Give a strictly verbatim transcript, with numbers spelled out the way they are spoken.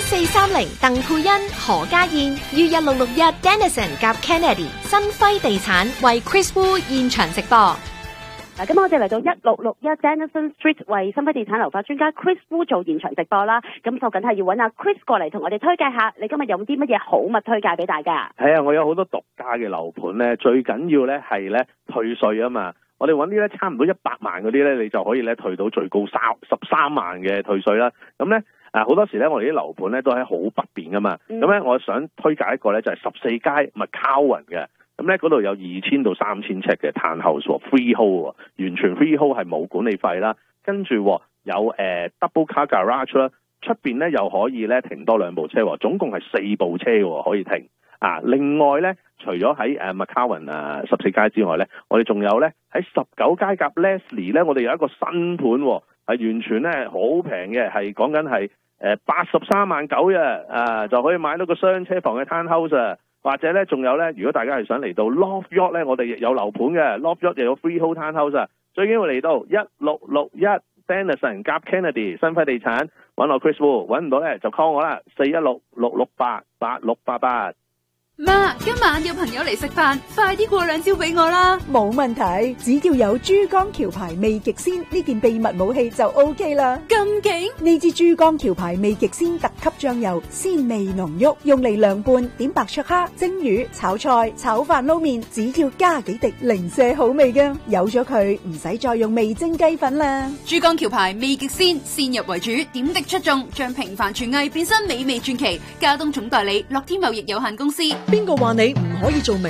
四三零鄧佩欣、何家燕，於一六六一 Dennison 夾 Kennedy 新輝地產為 Chris Wu 現場直播。 嗱，咁我哋嚟到一六六一 Dennison Street 為新輝地產樓花專家 Chris Wu 做現場直播啦。咁就梗係要揾阿 Chris 過嚟同我哋推介下，你今日有啲乜嘢好物推介俾大家？ 係啊，我有好多獨家嘅樓盤咧，最緊要咧係咧退稅啊嘛。我哋揾啲咧差唔多一百萬嗰啲咧，你就可以咧退到最高三十三萬嘅退稅啦。咁咧啊好多時咧，我哋啲樓盤咧都喺好北邊噶嘛。咁咧、嗯，我想推介一個咧就係十四街 McCowan 嘅。咁咧嗰度有二千到三千尺嘅 townhouse，freehold， 完全 freehold 係冇管理費啦。跟住有誒、呃、double car garage 啦，出邊咧又可以咧停多兩部車，總共係四部車喎可以停。啊，另外咧，除咗喺誒 McCowan 啊十四街之外咧，我哋仲有咧喺十九街夾 Leslie 咧，我哋有一個新盤喎，係完全咧好平嘅，係講緊係誒八十三萬九嘅，啊就可以買到個雙車房嘅 townhouse 啊。或者咧，仲有咧，如果大家係想嚟到 Love York 咧，我哋亦有樓盤嘅 Love York 又有 freehold townhouse 啊。最緊要嚟到一六六一 Dennison 夾 Kennedy 新輝地產，揾我 Chris Wu， 揾唔到咧就 call 我啦，四一六六六八八六八八。 媽，今晚有朋友嚟食飯，快啲過兩招俾我啦！ 冇問題，只要有珠江橋牌味極鮮呢件秘密武器就 OK 啦。 咁勁！ 呢支珠江橋牌味極鮮特級醬油，鮮味濃郁，用嚟涼拌、點白灼蝦、蒸魚、炒菜、炒飯撈麵，只要加幾滴，零舍好味㗎。有咗佢，唔使再用味精雞粉啦。 珠江橋牌味極鮮，鮮入為主，點滴出眾，將平凡廚藝變身美味傳奇。加東總代理樂天貿易有限公司。 邊個話你唔可以做名